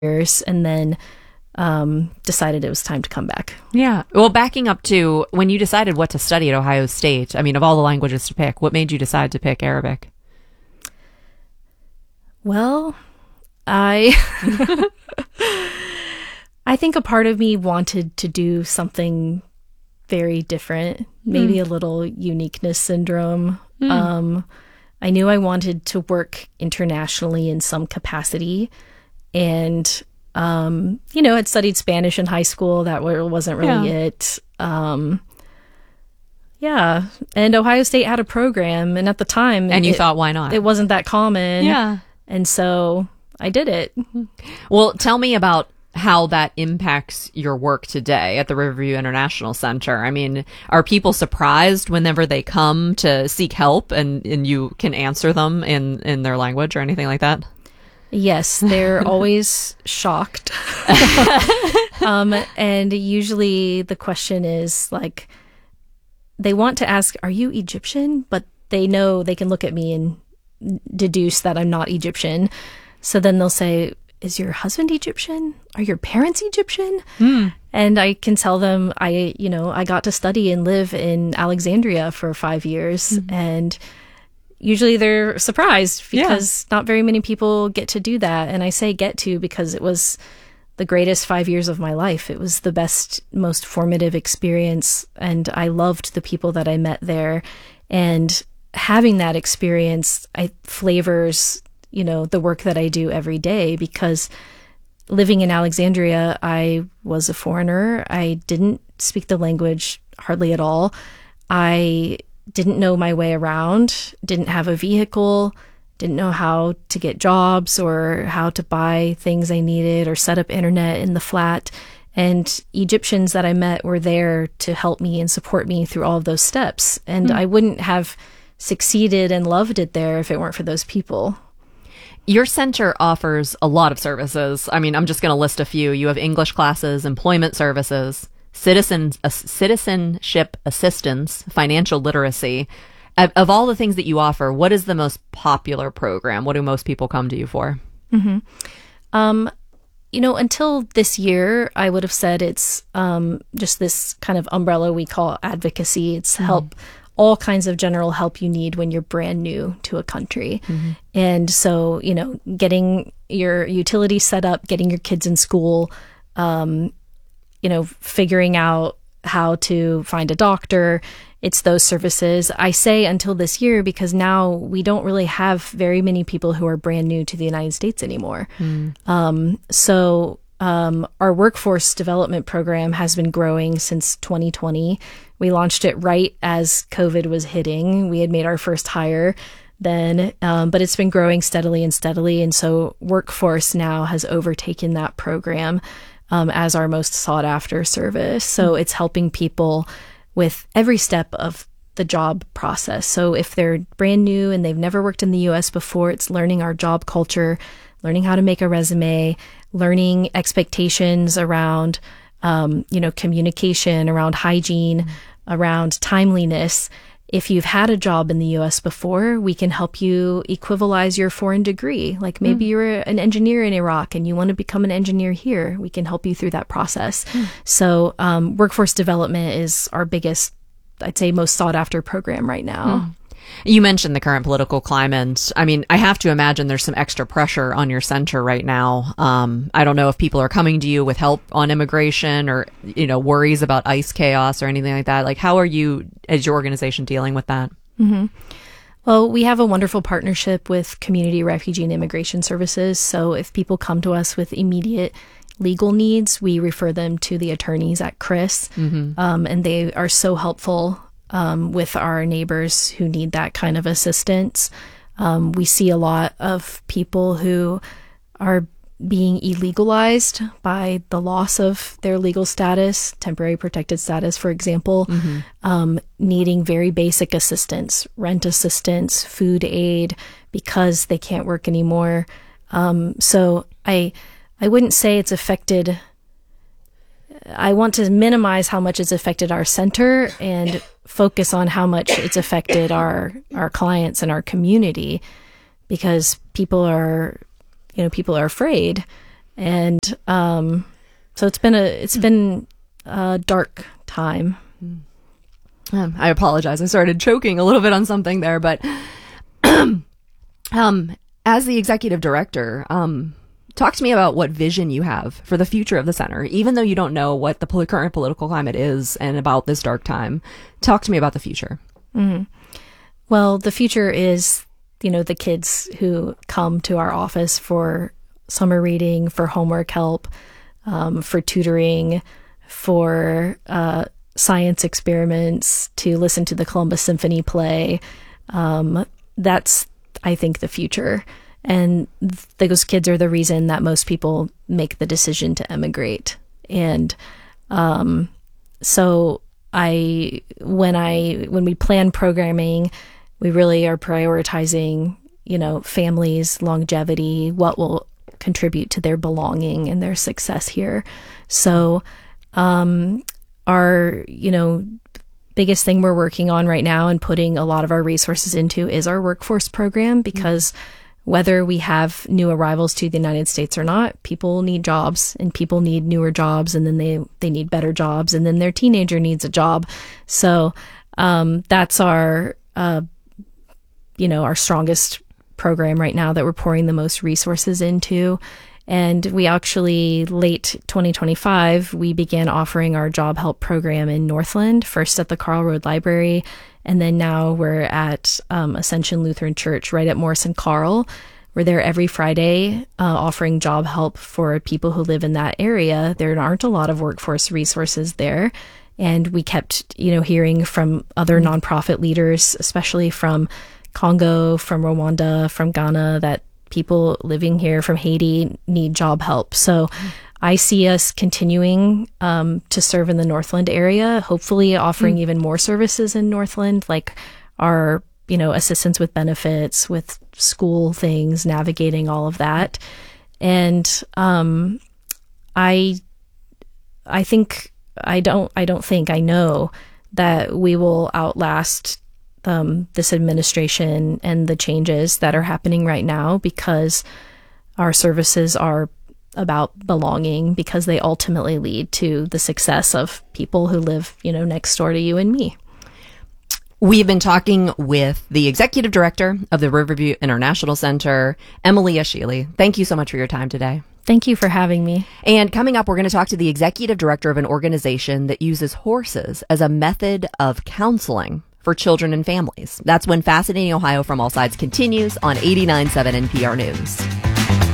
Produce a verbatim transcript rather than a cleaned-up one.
years and then um, decided it was time to come back. Yeah. Well, backing up to when you decided what to study at Ohio State, I mean, of all the languages to pick, what made you decide to pick Arabic? Well, I I think a part of me wanted to do something very different, maybe mm. a little uniqueness syndrome. Mm. Um, I knew I wanted to work internationally in some capacity. And, um, you know, I'd studied Spanish in high school. That wasn't really yeah. it. Um, yeah. And Ohio State had a program. And at the time... And you it, thought, why not? It wasn't that common. Yeah. And so I did it. Well, tell me about how that impacts your work today at the Riverview International Center. I mean, are people surprised whenever they come to seek help and, and you can answer them in, in their language or anything like that? Yes, they're always shocked. um, and usually the question is like, they want to ask, are you Egyptian? But they know they can look at me and deduce that I'm not Egyptian. So then they'll say, is your husband Egyptian? Are your parents Egyptian? Mm. And I can tell them I, you know, I got to study and live in Alexandria for five years. Mm. And usually they're surprised because yeah. not very many people get to do that. And I say get to because it was the greatest five years of my life. It was the best, most formative experience. And I loved the people that I met there. And having that experience, I flavors you know, the work that I do every day, because living in Alexandria, I was a foreigner. I didn't speak the language hardly at all. I didn't know my way around, didn't have a vehicle, didn't know how to get jobs or how to buy things I needed or set up internet in the flat. And Egyptians that I met were there to help me and support me through all of those steps. And mm. I wouldn't have succeeded and loved it there if it weren't for those people. Your center offers a lot of services. I mean, I'm just going to list a few. You have English classes, employment services, citizen, uh, citizenship assistance, financial literacy. Of, of all the things that you offer, what is the most popular program? What do most people come to you for? Mm-hmm. Um, you know, until this year, I would have said it's um, just this kind of umbrella we call advocacy. It's mm-hmm. help all kinds of general help you need when you're brand new to a country. Mm-hmm. And so, you know, getting your utilities set up, getting your kids in school, um, you know, figuring out how to find a doctor, it's those services. I say until this year because now we don't really have very many people who are brand new to the United States anymore. Mm. Um, so um, our workforce development program has been growing since twenty twenty. We launched it right as COVID was hitting. We had made our first hire then, um, but it's been growing steadily and steadily. And so Workforce now has overtaken that program um, as our most sought after service. So it's helping people with every step of the job process. So if they're brand new and they've never worked in the U S before, it's learning our job culture, learning how to make a resume, learning expectations around, um, you know, communication, around hygiene, around timeliness. If you've had a job in the U S before, we can help you equivalize your foreign degree. Like maybe mm. you're an engineer in Iraq and you want to become an engineer here. We can help you through that process. Mm. So um, workforce development is our biggest, I'd say, most sought after program right now. Mm. You mentioned the current political climate. I mean, I have to imagine there's some extra pressure on your center right now. Um, I don't know if people are coming to you with help on immigration or, you know, worries about ICE chaos or anything like that. Like, how are you, as your organization, dealing with that? Mm-hmm. Well, we have a wonderful partnership with Community Refugee and Immigration Services. So if people come to us with immediate legal needs, we refer them to the attorneys at C R I S. Mm-hmm. Um, and they are so helpful Um, with our neighbors who need that kind of assistance. Um, we see a lot of people who are being illegalized by the loss of their legal status, temporary protected status, for example, mm-hmm. um, needing very basic assistance, rent assistance, food aid, because they can't work anymore. Um, so I, I wouldn't say it's affected. I want to minimize how much it's affected our center and focus on how much it's affected our, our clients and our community, because people are, you know, people are afraid. And um, so it's been a it's been a dark time. Um, I apologize. I started choking a little bit on something there, but um, as the executive director, um, talk to me about what vision you have for the future of the center, even though you don't know what the pol- current political climate is and about this dark time. Talk to me about the future. Mm-hmm. Well, the future is, you know, the kids who come to our office for summer reading, for homework help, um, for tutoring, for uh, science experiments, to listen to the Columbus Symphony play. Um, that's, I think, the future. And th- those kids are the reason that most people make the decision to emigrate. And um, so I, when I, when we plan programming, we really are prioritizing, you know, families, longevity, what will contribute to their belonging and their success here. So, um, our, you know, biggest thing we're working on right now and putting a lot of our resources into is our workforce program, because whether we have new arrivals to the United States or not, people need jobs, and people need newer jobs, and then they, they need better jobs, and then their teenager needs a job. So, um, that's our, uh, you know, our strongest program right now that we're pouring the most resources into. And we actually, late twenty twenty-five, we began offering our job help program in Northland, first at the Carl Road Library, and then now we're at um, Ascension Lutheran Church right at Morris and Carl. We're there every Friday uh, offering job help for people who live in that area. There aren't a lot of workforce resources there. And we kept, you know, hearing from other nonprofit leaders, especially from Congo, from Rwanda, from Ghana, that people living here from Haiti need job help. So I see us continuing um, to serve in the Northland area, hopefully offering mm. even more services in Northland, like our, you know, assistance with benefits, with school things, navigating all of that. And um, I, I think, I don't, I don't think, I know that we will outlast Um, this administration and the changes that are happening right now, because our services are about belonging, because they ultimately lead to the success of people who live, you know, next door to you and me. We've been talking with the executive director of the Riverview International Center, Emily Ashili. Thank you so much for your time today. Thank you for having me. And coming up, we're going to talk to the executive director of an organization that uses horses as a method of counseling for children and families. That's when Fascinating Ohio from All Sides continues on eighty-nine point seven N P R News.